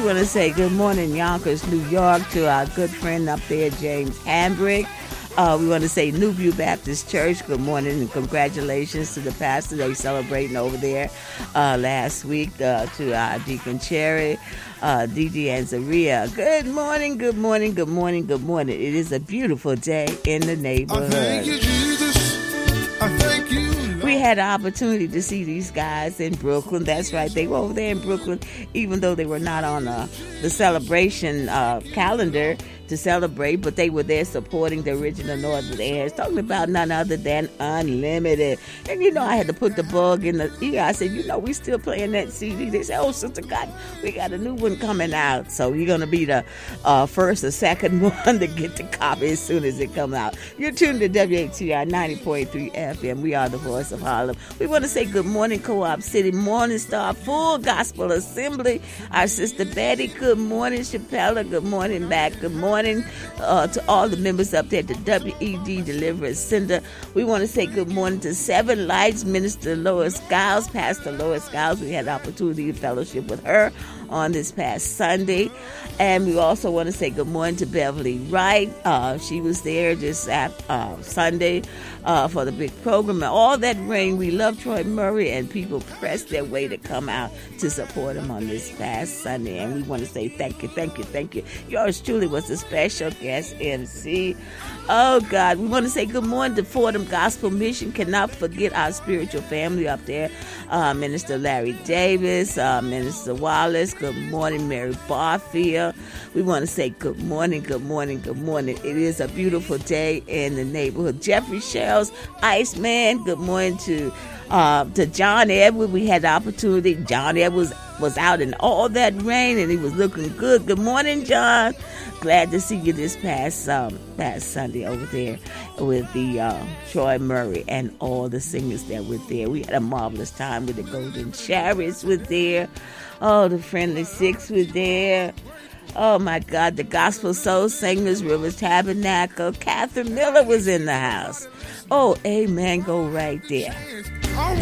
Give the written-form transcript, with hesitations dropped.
want to say good morning, Yonkers, New York, to our good friend up there, James Hambrick. We want to say Newview Baptist Church, good morning and congratulations to the pastor. They celebrating over there last week, to our Deacon Cherry, Didi and Zaria. Good morning, good morning, good morning, good morning. It is a beautiful day in the neighborhood. I thank you, Jesus. I thank you, Lord. We had the opportunity to see these guys in Brooklyn. That's right. They were over there in Brooklyn, even though they were not on the celebration calendar to celebrate, but they were there supporting the original Northern Heirs, talking about none other than Unlimited. And I had to put the bug in the ear. I said, we still playing that CD. They said, oh, Sister Cotton, we got a new one coming out. So you're going to be the first or second one to get the copy as soon as it comes out. You're tuned to WATR 90.3 FM. We are the voice of Harlem. We want to say good morning, Co-op City, Morning Star, Full Gospel Assembly. Our sister Betty, good morning. Chappella, good morning back. Good morning to all the members up there at the WED Deliverance Center. We want to say good morning to Seven Lights Minister Lois Skiles, Pastor Lois Skiles. We had the opportunity to fellowship with her on this past Sunday. And we also want to say good morning to Beverly Wright. She was there just Sunday for the big program. And all that rain, we love Troy Murray, and people pressed their way to come out to support him on this past Sunday. And we want to say thank you, thank you, thank you. Yours truly was a special guest MC. Oh, God. We want to say good morning to Fordham Gospel Mission. Cannot forget our spiritual family up there. Minister Larry Davis, Minister Wallace. Good morning, Mary Barfield. We want to say good morning, good morning, good morning. It is a beautiful day in the neighborhood. Jeffrey Shells, Iceman. Good morning to John Edward. We had the opportunity. John Edward was out in all that rain, and he was looking good. Good morning, John. Glad to see you this past Sunday over there with the Troy Murray and all the singers that were there. We had a marvelous time with the Golden Chariots were there. Oh, the Friendly Six were there. Oh, my God, the Gospel Soul Singers, Rivers Tabernacle. Catherine Miller was in the house. Oh, amen, go right there.